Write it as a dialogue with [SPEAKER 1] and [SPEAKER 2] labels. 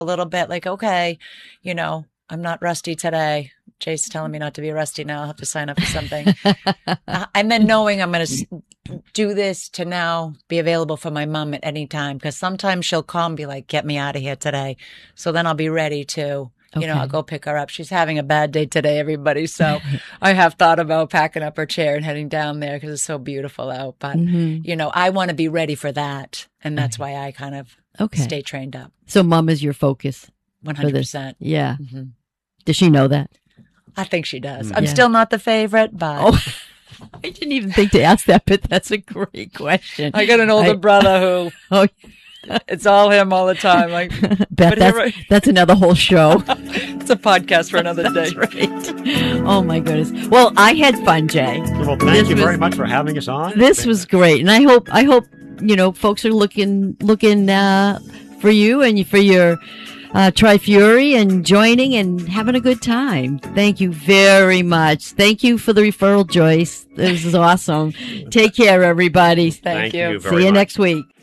[SPEAKER 1] a little bit like, okay, I'm not rusty today. Jay's telling me not to be rusty now. I'll have to sign up for something. And then knowing I'm going to do this to now be available for my mom at any time. Because sometimes she'll call and be like, get me out of here today. So then I'll be ready to, I'll go pick her up. She's having a bad day today, everybody. So I have thought about packing up her chair and heading down there because it's so beautiful out. But, I want to be ready for that. And that's why I kind of stay trained up.
[SPEAKER 2] So mom is your focus.
[SPEAKER 1] 100%.
[SPEAKER 2] Yeah. Does she know that?
[SPEAKER 1] I think she does. I'm still not the favorite, but
[SPEAKER 2] I didn't even think to ask that, but that's a great question.
[SPEAKER 1] I got an older brother who it's all him all the time. Like,
[SPEAKER 2] Beth, that's another whole show.
[SPEAKER 1] It's a podcast for another day.
[SPEAKER 2] Right. Oh my goodness. Well, I had fun, Jay.
[SPEAKER 3] Well, thank you very much for having us on.
[SPEAKER 2] This was great, and I hope folks are looking for you and for your Tri-Fury and joining and having a good time. Thank you very much. Thank you for the referral, Joyce. This is awesome. Take care, everybody.
[SPEAKER 1] Thank you.
[SPEAKER 2] See you next week.